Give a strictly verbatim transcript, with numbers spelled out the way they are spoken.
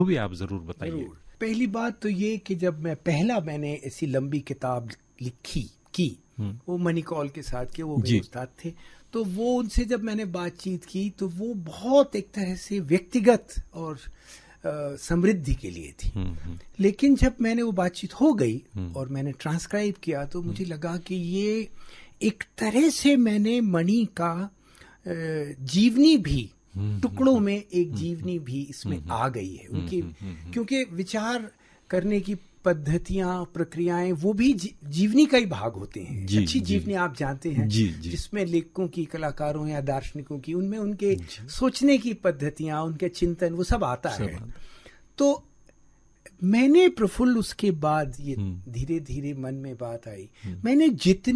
वो भी आप जरूर बताइए। पहली बात तो ये कि जब मैं पहला मैंने ऐसी लंबी किताब लिखी की, वो मनी कॉल के साथ के, वो मेरे उस्ताद थे, तो वो उनसे जब मैंने बातचीत की तो वो बहुत एक तरह से व्यक्तिगत और समृद्धि के लिए थी। लेकिन जब मैंने वो बातचीत हो गई और मैंने ट्रांसक्राइब किया तो मुझे लगा कि ये एक तरह से मैंने मणि का जीवनी भी, टुकड़ों में एक जीवनी भी इसमें आ गई है उनकी, क्योंकि विचार करने की पद्धतियां, प्रक्रियाएं, वो भी जीवनी का ही भाग होते हैं। जी, अच्छी जी, जीवनी आप जानते हैं, जी, जी, जिसमें लेखकों की, कलाकारों या दार्शनिकों की, उनमें उनके सोचने की पद्धतियां, उनके चिंतन, वो सब आता सब है। तो मैंने प्रफुल्ल उसके बाद ये धीरे धीरे मन में बात आई, मैंने जितनी